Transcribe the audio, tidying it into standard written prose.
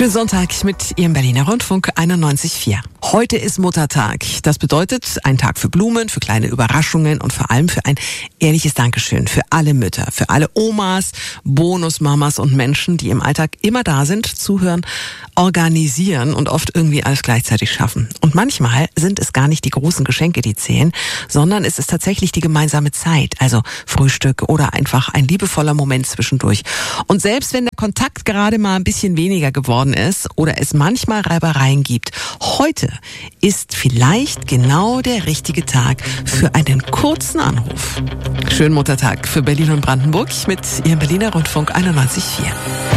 Schönen Sonntag mit Ihrem Berliner Rundfunk 91.4. Heute ist Muttertag. Das bedeutet ein Tag für Blumen, für kleine Überraschungen und vor allem für ein ehrliches Dankeschön für alle Mütter, für alle Omas, Bonusmamas und Menschen, die im Alltag immer da sind, zuhören, organisieren und oft irgendwie alles gleichzeitig schaffen. Und manchmal sind es gar nicht die großen Geschenke, die zählen, sondern es ist tatsächlich die gemeinsame Zeit, also Frühstück oder einfach ein liebevoller Moment zwischendurch. Und selbst wenn der Kontakt gerade mal ein bisschen weniger geworden ist oder es manchmal Reibereien gibt, heute ist vielleicht genau der richtige Tag für einen kurzen Anruf. Schönen Muttertag für Berlin und Brandenburg mit Ihrem Berliner Rundfunk 91.4.